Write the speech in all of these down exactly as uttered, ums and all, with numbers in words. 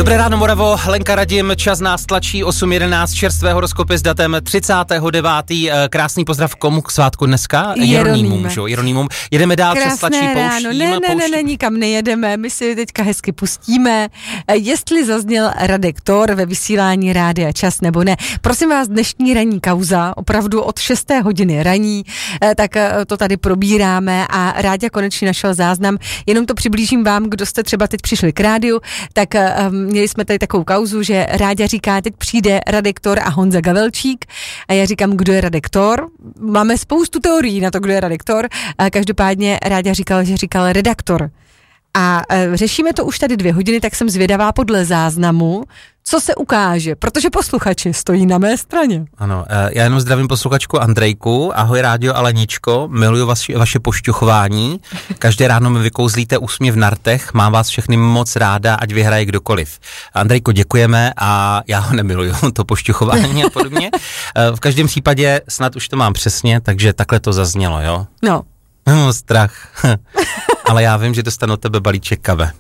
Dobré ráno, Moravo, Lenka Radim, čas nás tlačí osm jedenáct, čerstvé horoskopy s datem třicátého devátého Krásný pozdrav komu k svátku dneska? Jeronýmům, že jo, Jeronýmům. Jedeme dál, čas tlačí, pouštím, Ne, ne, pouštím. ne, ne, nikam nejedeme, my si teďka hezky pustíme, jestli zazněl Radek Thor ve vysílání Rádia Čas nebo ne. Prosím vás, dnešní ranní kauza, opravdu od šesté hodiny raní, tak to tady probíráme a Ráďa konečně našel záznam. Jenom to přiblížím vám, kdo jste třeba teď přišli k rádiu, tak měli jsme tady takovou kauzu, že Ráďa říká, teď přijde Radek Thor a Honza Gavelčík a já říkám, kdo je Radek Thor. Máme spoustu teorií na to, kdo je Radek Thor. Každopádně Ráďa říkal, že říkal redaktor. A řešíme to už tady dvě hodiny, tak jsem zvědavá podle záznamu, co se ukáže, protože posluchači stojí na mé straně. Ano, já jenom zdravím posluchačku Andrejku, ahoj Rádio Aleničko, miluju vaši, vaše pošťuchování, každé ráno mi vykouzlíte úsměv na rtech, mám vás všechny moc ráda, ať vyhraje kdokoliv. Andrejko, děkujeme a já ho nemiluju, to pošťuchování a podobně. V každém případě snad už to mám přesně, takže takhle to zaznělo, jo? No. No, strach. Ale já vím, že dostanu od tebe balíček kave.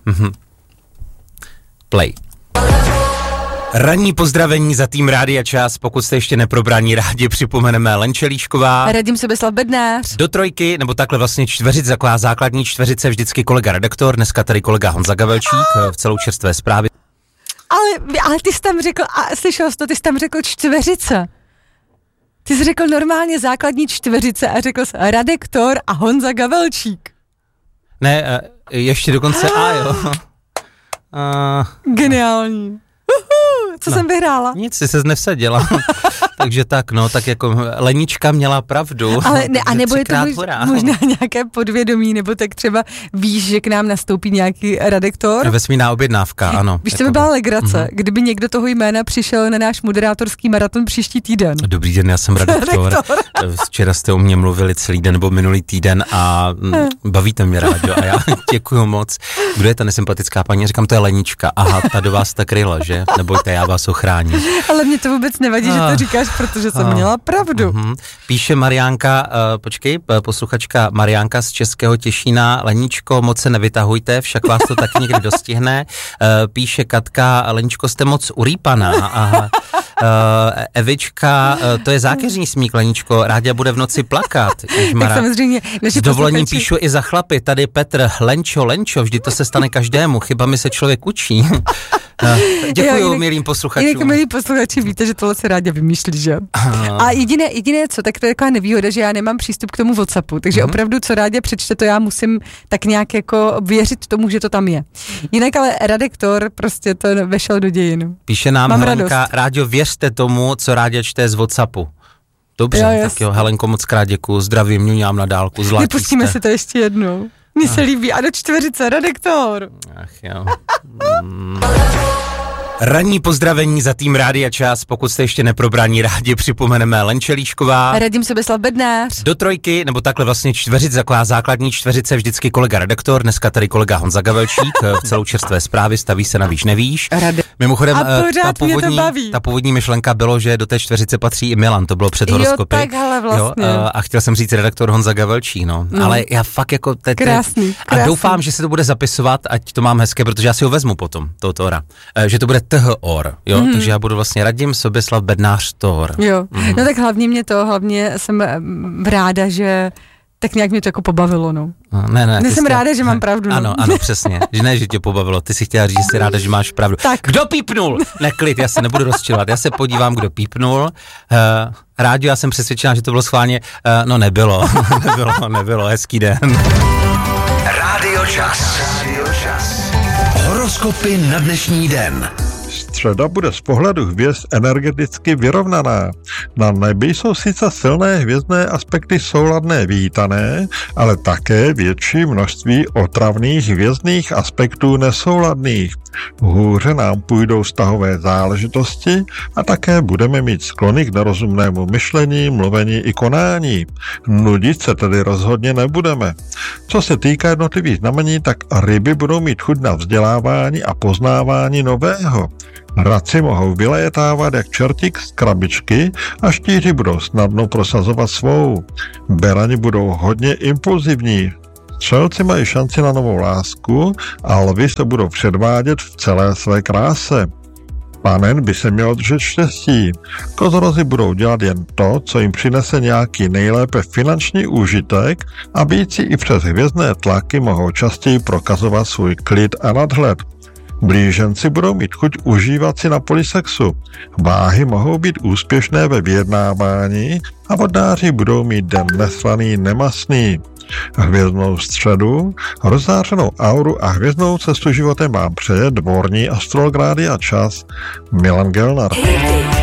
Play. Ranní pozdravení za tým Rádia Čas, pokud jste ještě neprobraní rádi, připomeneme Lenče Líšková. Radim Sobeslav Bednář. Do trojky, nebo takhle vlastně čtveřice, taková základní čtveřice, vždycky kolega redaktor, dneska tady kolega Honza Gavelčík v celou čerstvé zprávy. Ale, ale ty jsi tam řekl, a slyšel jsi to, ty jsi tam řekl čtveřice. Ty jsi řekl normálně základní čtveřice a řekl jsi Radek Thor a Honza Gavelčík. Ne, ještě dokonce A, jo. Uh, Geniální. Uhu, co no, jsem vyhrála? Nic, jsi ses nevsadila. Takže tak, no, tak jako Lenička měla pravdu. Ale ne, a nebo je to mož, možná nějaké podvědomí, nebo tak třeba víš, že k nám nastoupí nějaký Radek Thor? Vesmírná objednávka, ano. Víš, to by byla legrace, mm-hmm. kdyby někdo toho jména přišel na náš moderátorský maraton příští týden. Dobrý den, já jsem Radek Thor. Včera jste o mě mluvili celý den, nebo minulý týden a bavíte mě, Ráďo, a já děkuju moc. Kdo je ta nesympatická paní? Říkám, to je Lenička. Aha, ta do vás tak kryla, že? Nebojte, já vás ochráním. Ale mě to vůbec nevadí, ah. že to říkáš, protože jsem ah. měla pravdu. Uh-huh. Píše Mariánka, uh, počkej, posluchačka Mariánka z Českého Těšína, Leničko, moc se nevytahujte, však vás to taky někdy dostihne. Uh, píše Katka, Leničko, jste moc urýpaná. Aha. Uh, Evička, uh, to je zákeřní smík, Leničko, Ráďa bude v noci plakat. Tak samozřejmě. S dovolením posluchači... píšu i za chlapy, tady Petr, Lenčo, Lenčo, vždy to se stane každému, chybami se člověk učí. Děkuju, milým posluchačům. Jinak, milí posluchači, víte, že tohle se Ráďa vymýšlí, že? A jediné, jediné co, tak to je taková nevýhoda, že já nemám přístup k tomu WhatsAppu, takže mm-hmm. opravdu, co Ráďa přečte, to já musím tak nějak jako věřit tomu, že to tam je. Jinak ale Radek Thor prostě to vešel do dějin. Píše nám mám Helenka, Ráďo, věřte tomu, co Ráďa čte z WhatsAppu. Dobře, jo, tak jo, Helenko, moc krát děkuju, zdravím, ňuňám na dálku, zlatí jste. Vypustíme si to ještě jednou. Mně se líbí a do čtveřice Radek Thor. Ach jo. Mm. Ranní pozdravení za tým Rádia Čas, pokud jste ještě neprobraní rádi, připomeneme Lenče Líšková. Radim Sobeslav Bednář. Do trojky, nebo takhle vlastně čtveřice, taková základní čtveřice, vždycky kolega redaktor, dneska tady kolega Honza Gavelčík v celou čerstvé zprávy, staví se na víš nevíš. Rady. Mimochodem, ta původní, ta původní myšlenka bylo, že do té čtveřice patří i Milan, to bylo před horoskopy. Jo, takhle vlastně. Jo, a chtěl jsem říct redaktor Honza Gavelčík, no. no. Ale já fakt jako... Te, te, krásný, krásný. A doufám, že se to bude zapisovat, ať to mám hezké, protože já si ho vezmu potom, toho Thora. Že to bude T H O R, jo, mm. takže já budu vlastně Radim Sobeslav Bednář Thor. Jo, mm. no tak hlavně mě to, hlavně jsem ráda, že tak nějak mě to jako pobavilo, no. no ne, ne. Jsem jste... ráda, že mám pravdu. No. Ano, ano, přesně. Že ne, že tě pobavilo, ty si chtěla říct, že jsi ráda, že máš pravdu. Tak. Kdo pípnul? Neklid, já se nebudu rozčilovat, já se podívám, kdo pípnul. Uh, Rádio, já jsem přesvědčená, že to bylo schválně, uh, no nebylo, nebylo, nebylo, hezký den. Rádio Čas. Rádio Čas. Horoskopy na dnešní den. Středa bude z pohledu hvězd energeticky vyrovnaná. Na nebi jsou sice silné hvězdné aspekty souladné vítané, ale také větší množství otravných hvězdných aspektů nesouladných. Hůře nám půjdou vztahové záležitosti a také budeme mít sklony k nerozumnému myšlení, mluvení i konání. Nudit se tedy rozhodně nebudeme. Co se týká jednotlivých znamení, tak ryby budou mít chuť na vzdělávání a poznávání nového. Raci mohou vylétávat jak čertík z krabičky a štíři budou snadno prosazovat svou. Berani budou hodně impulzivní. Střelci mají šanci na novou lásku a lvi se budou předvádět v celé své kráse. Panen by se měl držet štěstí. Kozorozy budou dělat jen to, co jim přinese nějaký nejlépe finanční úžitek a býci i přes hvězdné tlaky mohou častěji prokazovat svůj klid a nadhled. Blíženci budou mít chuť užívat si na poli sexu. Váhy mohou být úspěšné ve vyjednávání a vodnáři budou mít den neslaný nemastný. Hvězdnou středu, rozzářenou auru a hvězdnou cestu životem vám přeje dvorní astrolog Rádia Čas Milan Gelnar.